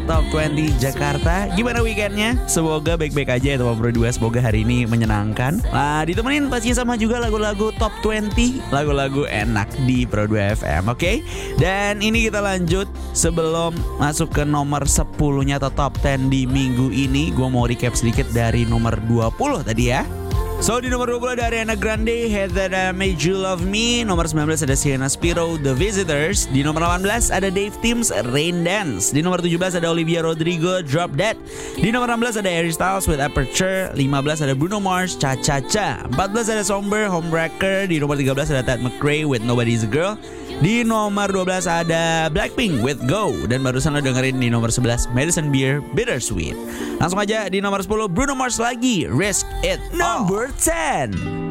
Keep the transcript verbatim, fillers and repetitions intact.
Top dua puluh Jakarta. Gimana weekendnya? Semoga baik-baik aja ya teman Pro dua. Semoga hari ini menyenangkan. Nah, ditemenin pastinya sama juga lagu-lagu Top dua puluh, lagu-lagu enak di Pro dua F M, oke? Okay? Dan ini kita lanjut sebelum masuk ke nomor sepuluh-nya atau Top sepuluh di minggu ini. Gue mau recap sedikit dari nomor dua puluh tadi ya. So di nomor dua puluh ada Ariana Grande, Had That I Made You Love Me. Nomor sembilan belas ada Sienna Spiro, The Visitors. Di nomor delapan belas ada Dave Timms, Rain Dance. Di nomor tujuh belas ada Olivia Rodrigo, Drop Dead. Di nomor enam belas ada Harry Styles with Aperture. lima belas ada Bruno Mars, Cha Cha Cha. empat belas ada Somber, Homewrecker. Di nomor tiga belas ada Ted McRae with Nobody's a Girl. Di nomor dua belas ada Blackpink with Go. Dan barusan lo dengerin di nomor sebelas Madison Beer, Bittersweet. Langsung aja di nomor sepuluh Bruno Mars lagi, Risk It All. Number ten.